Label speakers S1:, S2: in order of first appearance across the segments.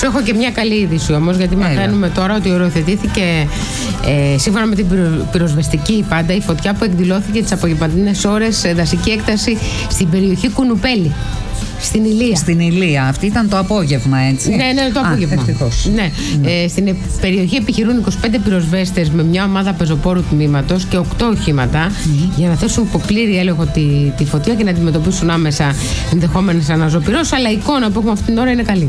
S1: Σου έχω και μια καλή είδηση όμως, γιατί μαθαίνουμε τώρα ότι οριοθετήθηκε σύμφωνα με την πυροσβεστική πάντα η φωτιά που εκδηλώθηκε τις απογευματινές ώρες σε δασική έκταση στην περιοχή Κουνουπέλη. Στην Ηλία.
S2: Στην Ηλία. Αυτή ήταν το απόγευμα, έτσι.
S1: Ναι, το απόγευμα.
S2: Ευτυχώς.
S1: Ναι. Στην περιοχή επιχειρούν 25 πυροσβέστες με μια ομάδα πεζοπόρου τμήματος και 8 οχήματα για να θέσουν υπό πλήρη έλεγχο τη φωτιά και να αντιμετωπίσουν άμεσα ενδεχόμενες αναζωπυρώσεις. Αλλά η εικόνα που έχουμε αυτή την ώρα είναι καλή.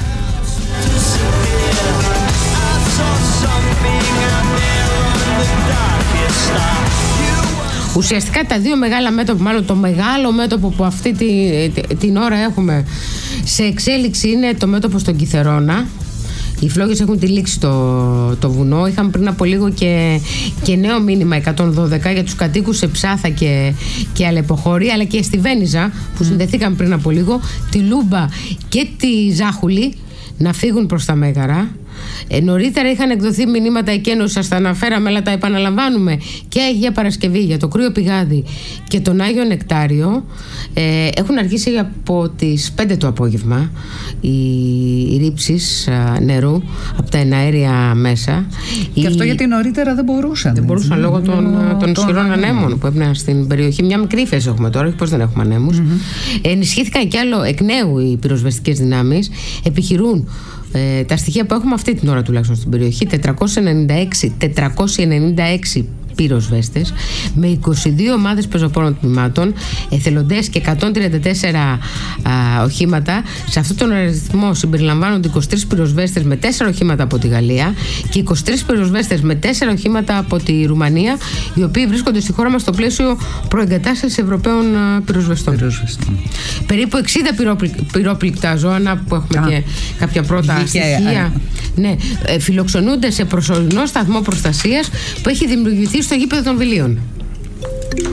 S1: Ουσιαστικά τα δύο μεγάλα μέτωπα, μάλλον το μεγάλο μέτωπο που αυτή την ώρα έχουμε σε εξέλιξη είναι το μέτωπο στον Κιθερώνα. Οι φλόγες έχουν τυλίξει το βουνό. Είχαμε πριν από λίγο και νέο μήνυμα 112 για τους κατοίκους σε Ψάθα και Αλεποχώρη, αλλά και στη Βένιζα που συνδεθήκαμε πριν από λίγο, τη Λούμπα και τη Ζάχουλη να φύγουν προς τα Μέγαρα. Νωρίτερα είχαν εκδοθεί μηνύματα εκένωσης, σας τα αναφέραμε, αλλά τα επαναλαμβάνουμε, και Αγία Παρασκευή για το Κρύο Πηγάδι και τον Άγιο Νεκτάριο. Έχουν αρχίσει από τις 5 το απόγευμα οι ρήψεις νερού από τα εναέρια μέσα.
S2: Και αυτό γιατί νωρίτερα δεν μπορούσαν.
S1: Δεν μπορούσαν λόγω των ισχυρών ανέμων που έπαιρναν στην περιοχή. Μια μικρή ύφεση έχουμε τώρα, όχι πως δεν έχουμε ανέμους. Ενισχύθηκαν κι άλλο εκ νέου οι πυροσβεστικές δυνάμεις. Επιχειρούν τα στοιχεία που έχουμε αυτή την ώρα τουλάχιστον στην περιοχή, 496 πυροσβέστες με 22 ομάδες πεζοπόρων τμήματων, εθελοντές και 134 οχήματα. Σε αυτόν τον αριθμό συμπεριλαμβάνονται 23 πυροσβέστες με 4 οχήματα από τη Γαλλία και 23 πυροσβέστες με 4 οχήματα από τη Ρουμανία, οι οποίοι βρίσκονται στη χώρα μας στο πλαίσιο προεγκατάστασης Ευρωπαίων πυροσβεστών. Περίπου 60 πυρόπληκτα ζώα, που έχουμε και κάποια πρώτα στοιχεία, φιλοξενούνται σε προσωρινό σταθμό προστασίας που έχει δημιουργηθεί στο γήπεδο των Βιλίων.